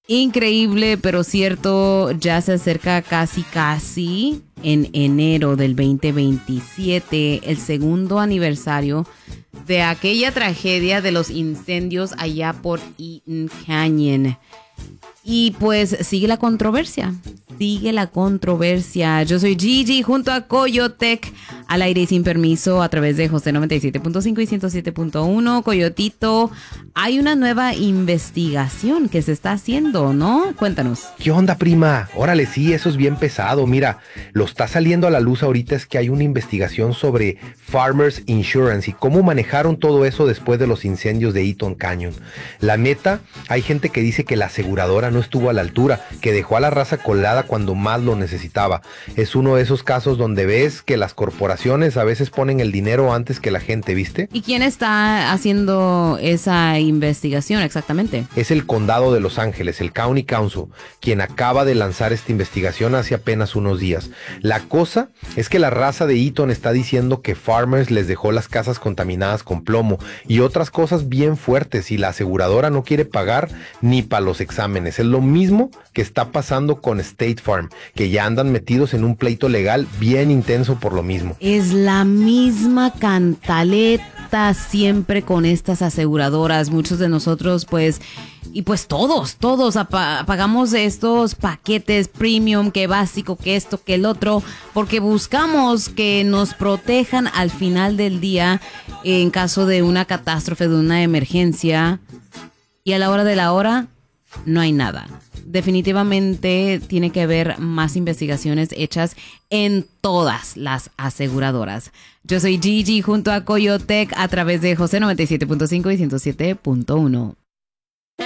Increíble, pero cierto, ya se acerca casi en enero del 2027, el segundo aniversario de aquella tragedia de los incendios allá por Eaton Canyon. Y pues sigue la controversia. Yo soy Gigi junto a Coyotec al aire y sin permiso a través de José 97.5 y 107.1. Coyotito, hay una nueva investigación que se está haciendo, ¿no? Cuéntanos. ¿Qué onda, prima? Órale, sí, eso es bien pesado. Mira, lo está saliendo a la luz ahorita es que hay una investigación sobre Farmers Insurance y cómo manejaron todo eso después de los incendios de Eaton Canyon. La neta, hay gente que dice que la aseguradora no estuvo a la altura, que dejó a la raza colada cuando más lo necesitaba. Es uno de esos casos donde ves que las corporaciones a veces ponen el dinero antes que la gente, ¿viste? ¿Y quién está haciendo esa investigación exactamente? Es el condado de Los Ángeles, el County Council, quien acaba de lanzar esta investigación hace apenas unos días. La cosa es que la raza de Eaton está diciendo que Farmers les dejó las casas contaminadas con plomo y otras cosas bien fuertes y la aseguradora no quiere pagar ni para los exámenes. Es lo mismo que está pasando con State Farm, que ya andan metidos en un pleito legal bien intenso por lo mismo. Es la misma cantaleta siempre con estas aseguradoras. Muchos de nosotros, pues todos pagamos estos paquetes premium, que básico, que esto, que el otro, porque buscamos que nos protejan al final del día en caso de una catástrofe, de una emergencia. Y a la hora de la hora, no hay nada. Definitivamente tiene que haber más investigaciones hechas en todas las aseguradoras. Yo soy Gigi junto a Coyotec a través de José 97.5 y 107.1.